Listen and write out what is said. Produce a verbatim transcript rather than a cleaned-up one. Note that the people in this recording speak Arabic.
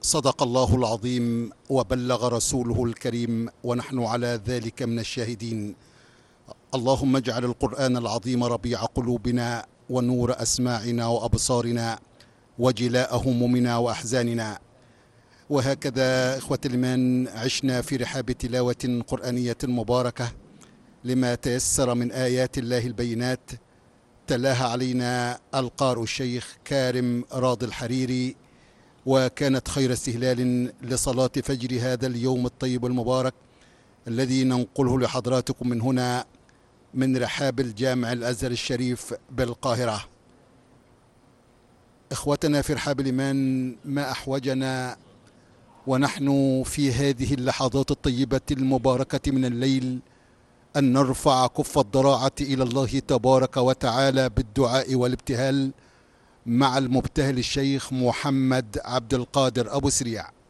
صدق الله العظيم وبلغ رسوله الكريم ونحن على ذلك من الشاهدين. اللهم اجعل القرآن العظيم ربيع قلوبنا ونور أسماعنا وأبصارنا وجلاء همومنا وأحزاننا. وهكذا إخوة الإيمان عشنا في رحاب تلاوة قرآنية مباركة لما تيسر من آيات الله البينات، تلاها علينا القارئ الشيخ كارم راضي الحريري، وكانت خير استهلال لصلاة فجر هذا اليوم الطيب المبارك الذي ننقله لحضراتكم من هنا من رحاب الجامع الأزهر الشريف بالقاهرة. إخوتنا في رحاب الإيمان، ما أحوجنا ونحن في هذه اللحظات الطيبة المباركة من الليل أن نرفع كف الضراعة إلى الله تبارك وتعالى بالدعاء والابتهال مع المبتهل الشيخ محمد عبد القادر أبو سريع.